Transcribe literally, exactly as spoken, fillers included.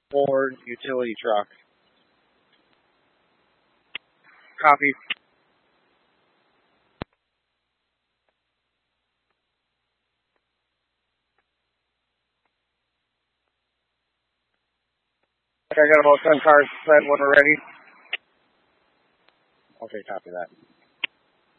Ford utility truck. Copy. I got about ten cars set when we're ready. Okay, copy that.